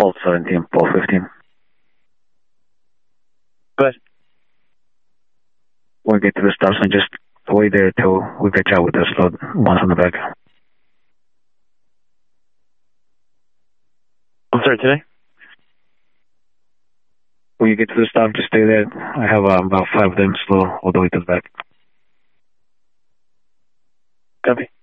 Pulse 17, Pulse 15. Go ahead. We'll get to the stop sign, just wait there till we catch out with the slot ones on the back. I'm sorry, today? When you get to the stop, just stay there. I have about 5 of them slow all the way to the back. Copy.